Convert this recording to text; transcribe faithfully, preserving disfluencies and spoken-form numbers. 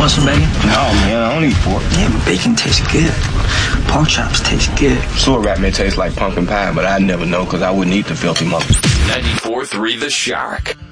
Want some bacon? No, man, I don't eat pork. Yeah, but bacon tastes good. Pork chops taste good. Sewer rat may taste like pumpkin pie, but I'd never know because I wouldn't eat the filthy mother. ninety-four point three The Shark.